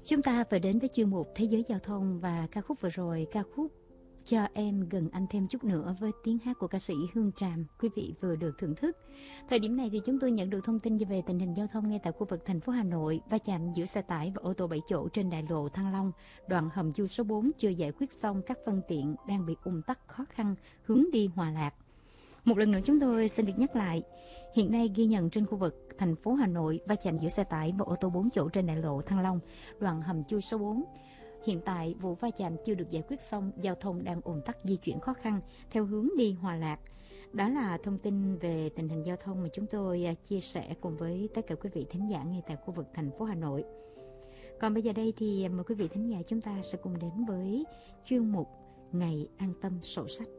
Chúng ta vừa đến với chuyên mục Thế giới giao thông và ca khúc vừa rồi, ca khúc Cho Em Gần Anh Thêm Chút Nữa với tiếng hát của ca sĩ Hương Tràm, quý vị vừa được thưởng thức. Thời điểm này thì chúng tôi nhận được thông tin về tình hình giao thông ngay tại khu vực thành phố Hà Nội. Va chạm giữa xe tải và ô tô 7 chỗ trên đại lộ Thăng Long, đoạn hầm chui số 4 chưa giải quyết xong, các phương tiện đang bị ùn tắc khó khăn hướng đi Hòa Lạc. Một lần nữa chúng tôi xin được nhắc lại, hiện nay ghi nhận trên khu vực thành phố Hà Nội va chạm giữa xe tải và ô tô 4 chỗ trên đại lộ Thăng Long, đoạn hầm chui số 4. Hiện tại vụ va chạm chưa được giải quyết xong, giao thông đang ùn tắc di chuyển khó khăn theo hướng đi Hòa Lạc. Đó là thông tin về tình hình giao thông mà chúng tôi chia sẻ cùng với tất cả quý vị thính giả ngay tại khu vực thành phố Hà Nội. Còn bây giờ đây thì mời quý vị thính giả chúng ta sẽ cùng đến với chuyên mục Ngày An Tâm Sổ Sách.